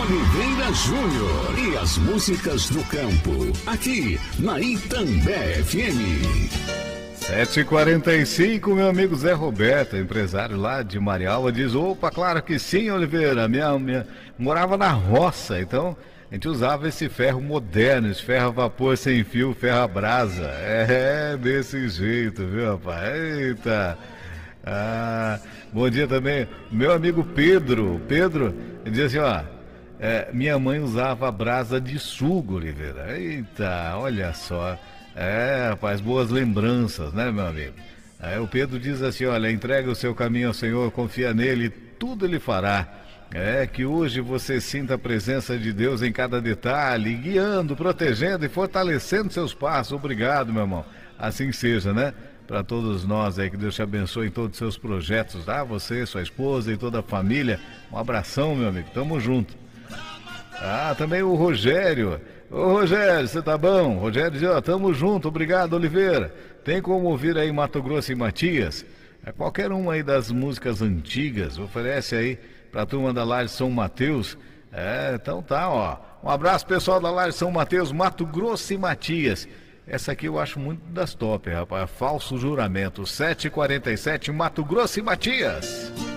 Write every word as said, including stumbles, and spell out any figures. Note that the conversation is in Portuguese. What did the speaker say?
Oliveira Júnior e as músicas do campo, aqui na Itambé F M. sete e quarenta e cinco, meu amigo Zé Roberto, empresário lá de Marialva, diz: opa, claro que sim, Oliveira, minha, minha, morava na roça, então a gente usava esse ferro moderno, esse ferro a vapor sem fio, ferro a brasa. É, desse jeito, viu, rapaz? Eita! Ah, bom dia também, meu amigo Pedro. Pedro, ele diz assim, ó, é, minha mãe usava a brasa de sugo, Oliveira. Eita, olha só. É, rapaz, boas lembranças, né, meu amigo? Aí o Pedro diz assim, olha, entrega o seu caminho ao Senhor, confia nele, tudo ele fará. É, que hoje você sinta a presença de Deus em cada detalhe, guiando, protegendo e fortalecendo seus passos. Obrigado, meu irmão. Assim seja, né? Para todos nós aí, que Deus te abençoe em todos os seus projetos, tá? Você, sua esposa e toda a família. Um abração, meu amigo. Tamo junto. Ah, também o Rogério. Ô Rogério, você tá bom? Rogério diz, ó, tamo junto, obrigado, Oliveira. Tem como ouvir aí Mato Grosso e Matias? É, qualquer uma aí das músicas antigas, oferece aí pra turma da Laje São Mateus. É, então tá, ó. Um abraço, pessoal da Laje São Mateus, Mato Grosso e Matias. Essa aqui eu acho muito das top, rapaz. Falso Juramento, sete e quarenta e sete, Mato Grosso e Matias.